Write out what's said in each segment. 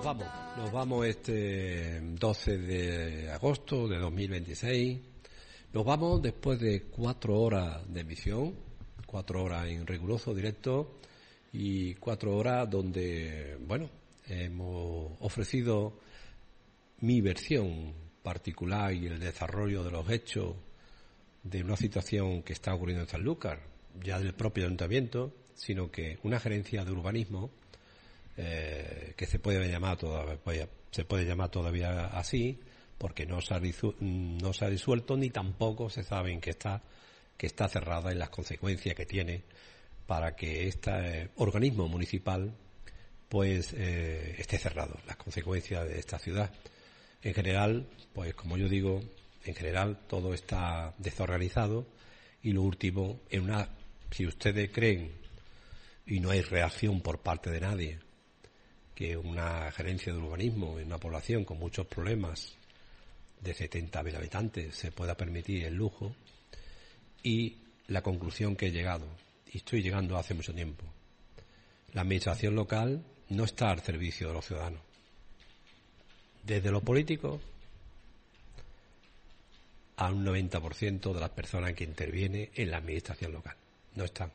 Nos vamos este 12 de agosto de 2026. Nos vamos después de 4 horas de emisión, 4 horas en riguroso directo y 4 horas donde, bueno, hemos ofrecido mi versión particular y el desarrollo de los hechos de una situación que está ocurriendo en Sanlúcar, ya del propio ayuntamiento, sino que una gerencia de urbanismo que se puede llamar todavía así, porque no se ha disuelto ni tampoco se sabe en que está cerrada, en las consecuencias que tiene para que este organismo municipal pues esté cerrado, las consecuencias de esta ciudad. En general, pues como yo digo, en general todo está desorganizado y lo último, si ustedes creen y no hay reacción por parte de nadie, que una gerencia de urbanismo en una población con muchos problemas de 70.000 habitantes se pueda permitir el lujo, y la conclusión que he llegado, y estoy llegando hace mucho tiempo, la administración local no está al servicio de los ciudadanos. Desde los políticos a un 90% de las personas que intervienen en la administración local no están.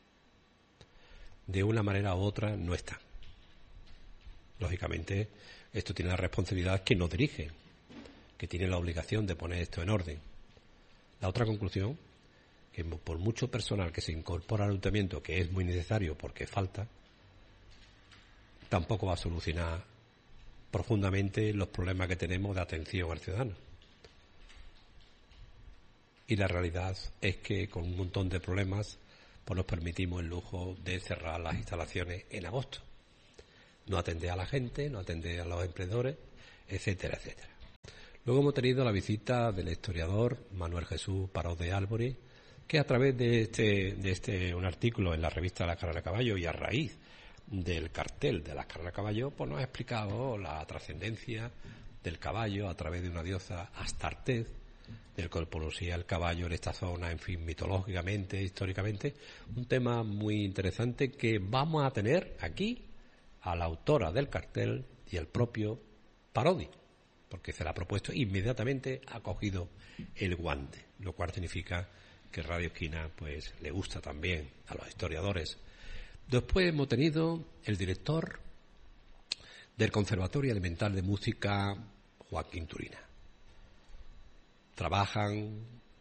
De una manera u otra no están. Lógicamente, esto tiene la responsabilidad que nos dirige, que tiene la obligación de poner esto en orden. La otra conclusión, que por mucho personal que se incorpora al ayuntamiento, que es muy necesario porque falta, tampoco va a solucionar profundamente los problemas que tenemos de atención al ciudadano. Y la realidad es que con un montón de problemas pues nos permitimos el lujo de cerrar las instalaciones en agosto. No atender a la gente, no atender a los emprendedores, etcétera, etcétera. Luego hemos tenido la visita del historiador Manuel Jesús Parot de Álvarez, que a través de un artículo en la revista La Carrera de Caballo y a raíz del cartel de la Carrera de Caballo, pues nos ha explicado la trascendencia del caballo a través de una diosa Astartés, del cual conocía el caballo en esta zona, en fin, mitológicamente, históricamente, un tema muy interesante que vamos a tener aquí a la autora del cartel y el propio Parodi, porque se la ha propuesto, inmediatamente ha cogido el guante, lo cual significa que Radio Esquina pues le gusta también a los historiadores. Después hemos tenido el director del Conservatorio Elemental de Música, Joaquín Turina. Trabajan,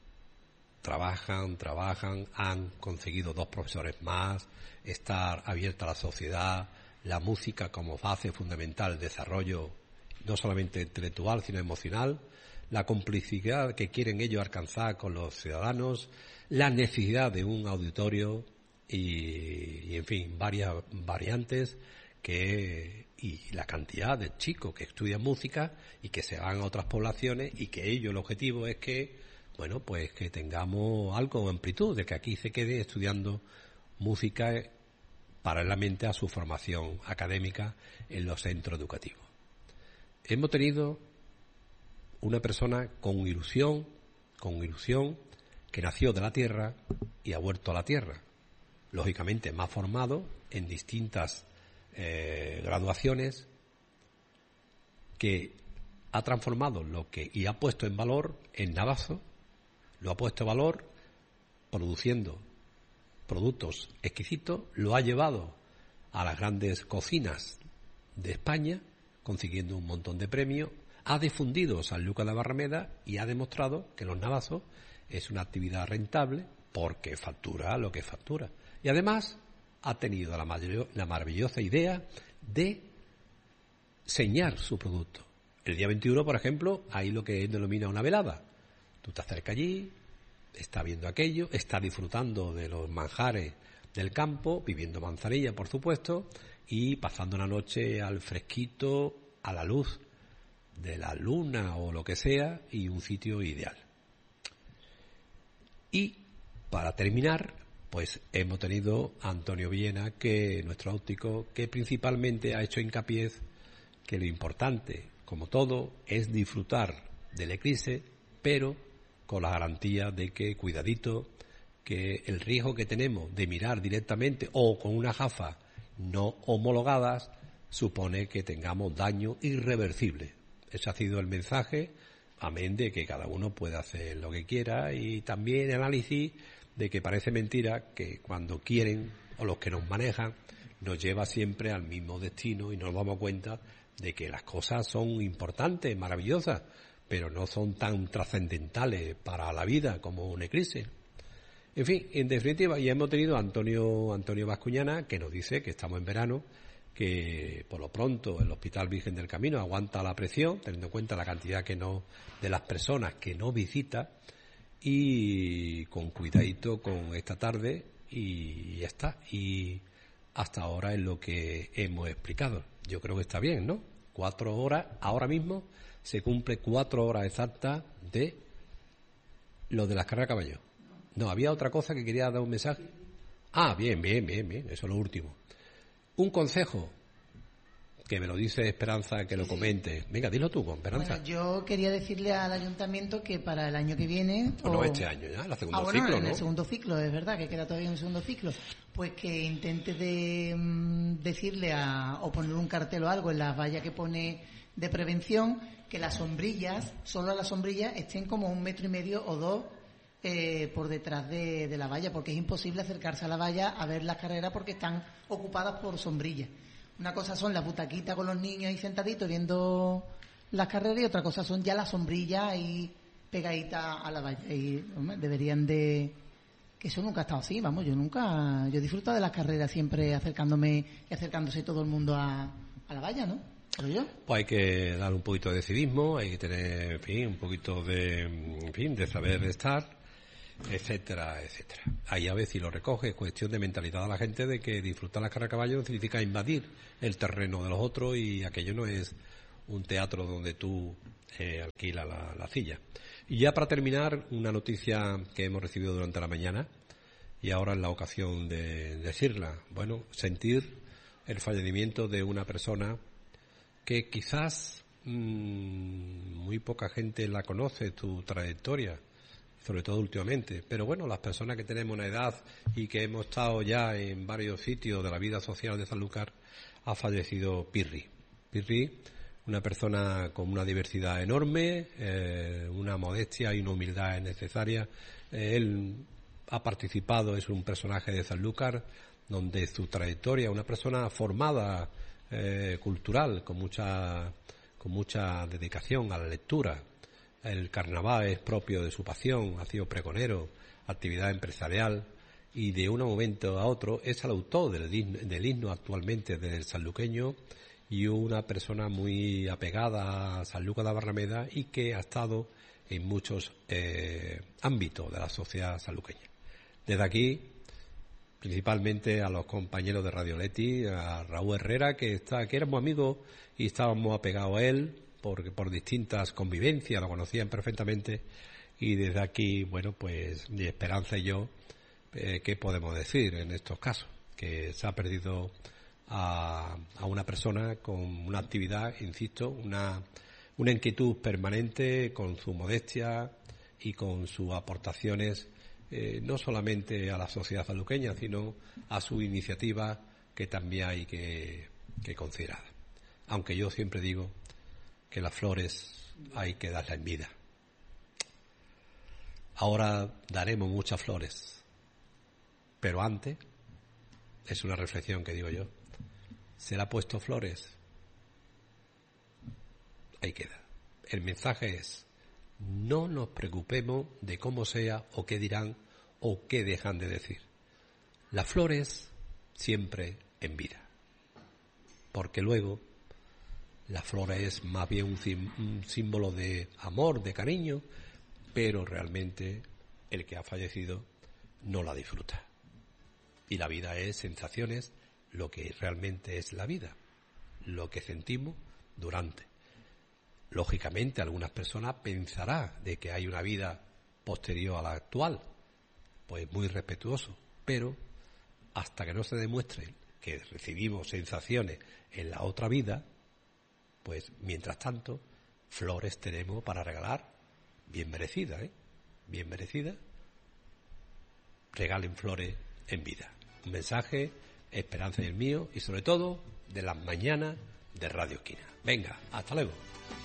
han conseguido 2 profesores más, estar abierta a la sociedad, la música como base fundamental del desarrollo no solamente intelectual sino emocional, la complicidad que quieren ellos alcanzar con los ciudadanos, la necesidad de un auditorio y en fin, varias variantes y la cantidad de chicos que estudian música y que se van a otras poblaciones y que ellos, el objetivo es que, bueno, pues que tengamos algo de amplitud, de que aquí se quede estudiando música paralelamente a su formación académica en los centros educativos. Hemos tenido una persona con ilusión, que nació de la tierra y ha vuelto a la tierra. Lógicamente más formado en distintas graduaciones, que ha transformado y ha puesto en valor el navazo, lo ha puesto en valor produciendo productos exquisitos, lo ha llevado a las grandes cocinas de España, consiguiendo un montón de premios, ha difundido Sanlúcar de Barrameda y ha demostrado que los navazos es una actividad rentable porque factura lo que factura. Y además ha tenido la maravillosa idea de señar su producto. El día 21, por ejemplo, hay lo que él denomina una velada. Tú te acercas allí, está viendo aquello, está disfrutando de los manjares del campo, viviendo manzanilla, por supuesto, y pasando una noche al fresquito, a la luz de la luna o lo que sea, y un sitio ideal. Y para terminar, pues hemos tenido a Antonio Villena, que nuestro óptico, que principalmente ha hecho hincapié que lo importante, como todo, es disfrutar del eclipse, pero con la garantía de que, cuidadito, que el riesgo que tenemos de mirar directamente o con unas gafas no homologadas, supone que tengamos daño irreversible. Ese ha sido el mensaje, amén de que cada uno puede hacer lo que quiera, y también el análisis de que parece mentira que cuando quieren, o los que nos manejan, nos lleva siempre al mismo destino, y nos damos cuenta de que las cosas son importantes, maravillosas, pero no son tan trascendentales para la vida como un eclipse. En fin, en definitiva, ya hemos tenido a Antonio Bascuñana, que nos dice que estamos en verano, que por lo pronto el Hospital Virgen del Camino aguanta la presión, teniendo en cuenta la cantidad de las personas que no visita, y con cuidadito con esta tarde, y ya está. Y hasta ahora es lo que hemos explicado. Yo creo que está bien, ¿no? 4 horas, ahora mismo se cumple 4 horas exactas de lo de las carreras de caballo. No, había otra cosa que quería dar un mensaje. Ah, bien, eso es lo último. Un consejo, que me lo dice Esperanza, que lo comente. Venga, dilo tú, Esperanza. Bueno, yo quería decirle al ayuntamiento que para el año que viene... No, este año ya, el segundo ciclo, en ¿no? el segundo ciclo, es verdad, que queda todavía un segundo ciclo. Pues que intente decirle o poner un cartel o algo en las vallas que pone de prevención, que las sombrillas, solo las sombrillas, estén como 1,5 metros o 2 por detrás de la valla, porque es imposible acercarse a la valla a ver las carreras porque están ocupadas por sombrillas. Una cosa son las butaquitas con los niños ahí sentaditos viendo las carreras, y otra cosa son ya las sombrillas ahí pegaditas a la valla. Y deberían de... que eso nunca ha estado así, vamos, yo disfruto de las carreras siempre acercándose todo el mundo a la valla, ¿no? ¿Pero yo? Pues hay que dar un poquito de civismo, hay que tener, en fin, un poquito de saber estar, etcétera, etcétera. Ahí a veces, si lo recoge, es cuestión de mentalidad de la gente de que disfrutar la carrera de caballo no significa invadir el terreno de los otros, y aquello no es un teatro donde tú alquilas la silla. Y ya para terminar, una noticia que hemos recibido durante la mañana, y ahora es la ocasión de decirla. Bueno, sentir el fallecimiento de una persona que quizás muy poca gente la conoce, tu trayectoria, sobre todo últimamente, pero bueno, las personas que tenemos una edad y que hemos estado ya en varios sitios de la vida social de Sanlúcar, ha fallecido Pirri, una persona con una diversidad enorme, una modestia y una humildad necesaria. Él ha participado, es un personaje de Sanlúcar, donde su trayectoria, una persona formada, cultural, con mucha dedicación a la lectura. El carnaval es propio de su pasión, ha sido pregonero, actividad empresarial, y de un momento a otro es el autor del himno actualmente del sanluqueño, y una persona muy apegada a Sanlúcar de Barrameda, y que ha estado en muchos ámbitos de la sociedad sanluqueña. Desde aquí, principalmente a los compañeros de Radio Leti, a Raúl Herrera, que éramos amigos y estábamos apegados a él porque por distintas convivencias, lo conocían perfectamente, y desde aquí, bueno, pues mi Esperanza y yo, ¿qué podemos decir en estos casos? Que se ha perdido a una persona con una actividad, insisto, una inquietud permanente, con su modestia y con sus aportaciones, no solamente a la sociedad sanluqueña, sino a su iniciativa, que también hay que considerar. Aunque yo siempre digo que las flores hay que darlas en vida. Ahora daremos muchas flores, pero antes, es una reflexión que digo yo, ¿se le ha puesto flores? Ahí queda. El mensaje es: no nos preocupemos de cómo sea, o qué dirán, o qué dejan de decir. Las flores siempre en vida, porque luego la flor es más bien un símbolo de amor, de cariño, pero realmente el que ha fallecido no la disfruta. Y la vida es sensaciones, lo que realmente es la vida, lo que sentimos durante. Lógicamente, algunas personas pensarán de que hay una vida posterior a la actual, pues muy respetuoso, pero hasta que no se demuestre que recibimos sensaciones en la otra vida, pues mientras tanto, flores tenemos para regalar, bien merecidas, bien merecidas. Regalen flores en vida. Un mensaje, Esperanza y el mío, y sobre todo, de las mañanas de Radio Esquina. Venga, hasta luego.